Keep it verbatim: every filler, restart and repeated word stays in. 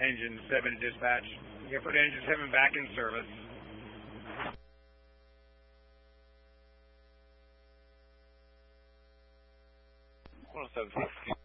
engine seven dispatch. You put engine seven back in service. one oh seven.